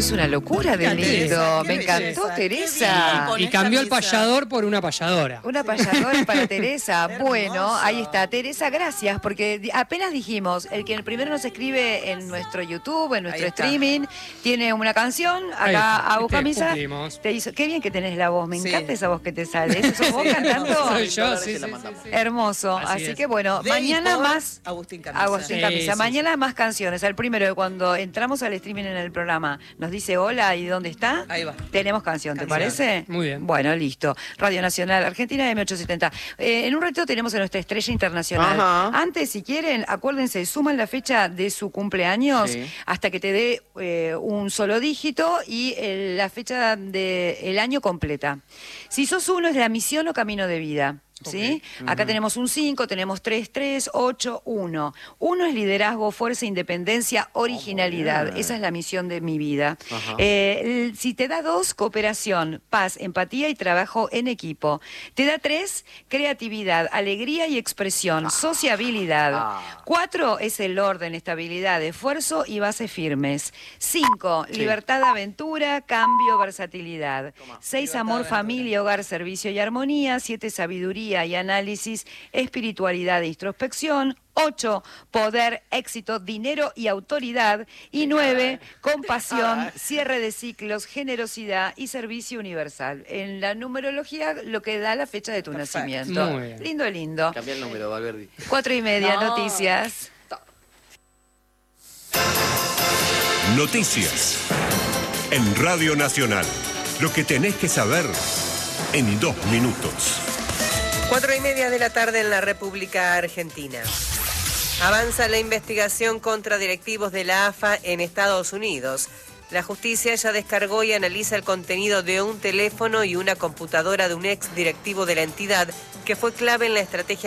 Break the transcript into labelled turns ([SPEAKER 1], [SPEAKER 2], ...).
[SPEAKER 1] es una locura de lindo. Me encantó, Teresa.
[SPEAKER 2] Y cambió el payador por una payadora.
[SPEAKER 1] Una payadora para Teresa. Bueno, ahí está. Teresa, gracias, porque apenas dijimos, el que primero nos escribe en nuestro YouTube, en nuestro streaming, tiene una canción. Acá Agus Camisa te hizo. Qué bien que tenés la voz, me encanta esa voz que te sale. ¿Eso sos vos cantando?
[SPEAKER 2] Soy yo, sí.
[SPEAKER 1] Hermoso. Así que bueno, mañana más.
[SPEAKER 3] Agustín Camisa.
[SPEAKER 1] Agustín Camisa. Mañana más canciones. El primero de cuando entramos al streaming en el programa, nos dice hola y dónde está.
[SPEAKER 3] Ahí va.
[SPEAKER 1] Tenemos canción, ¿te parece?
[SPEAKER 2] Muy bien.
[SPEAKER 1] Bueno, listo. Radio Nacional Argentina M870. En un rato tenemos a nuestra estrella internacional.
[SPEAKER 4] Ajá.
[SPEAKER 1] Antes, si quieren, acuérdense, suman la fecha de su cumpleaños hasta que te dé un solo dígito y la fecha del año completa. Si sos uno, es de la misión o camino de vida. ¿Sí? Acá tenemos un 5, tenemos 3, 3, 8, 1. 1 es liderazgo, fuerza, independencia, originalidad. Esa es la misión de mi vida. Si te da 2, cooperación, paz, empatía y trabajo en equipo. Te da 3, creatividad, alegría y expresión, sociabilidad. 4 es el orden, estabilidad, esfuerzo y bases firmes. 5, libertad, aventura, cambio, versatilidad. 6, amor, familia, hogar, servicio y armonía. 7, sabiduría y análisis, espiritualidad e introspección. 8, poder, éxito, dinero y autoridad. Y 9, compasión, cierre de ciclos, generosidad y servicio universal. En la numerología, lo que da la fecha de tu nacimiento.
[SPEAKER 2] Muy bien.
[SPEAKER 1] Lindo, lindo.
[SPEAKER 4] Cambia el número, Valverdi.
[SPEAKER 1] 4:30, noticias.
[SPEAKER 5] Noticias. En Radio Nacional. Lo que tenés que saber en 2 minutos.
[SPEAKER 3] 4:30 de la tarde en la República Argentina. Avanza la investigación contra directivos de la AFA en Estados Unidos. La justicia ya descargó y analiza el contenido de un teléfono y una computadora de un ex directivo de la entidad que fue clave en la estrategia